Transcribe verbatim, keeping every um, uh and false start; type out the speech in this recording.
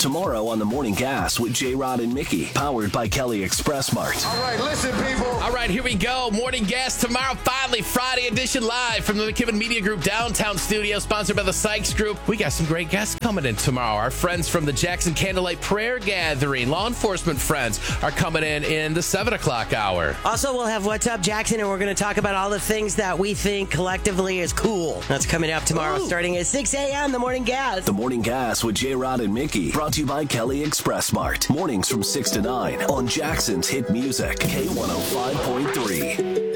tomorrow on The Morning Gas with J-Rod and Mickey, powered by Kelly Express Mart. All right, listen, people. All right, here we go. Morning Gas tomorrow, finally, Friday edition live from the McKibben Media Group downtown studio, sponsored by the Sykes Group. We got some great guests coming in tomorrow. Our friends from the Jackson Candlelight Prayer Gathering, law enforcement friends, are coming in in the seven o'clock hour. Also, we'll have What's Up, Jackson, and we're going to talk about all the things that we think collectively is cool. That's coming up tomorrow, Ooh. starting at six a.m., The Morning Gas. The Morning Gas with J-Rod and Mickey, brought to you by Kelly Express Mart. Mornings from six to nine on Jackson's Hit Music, K one oh five point three.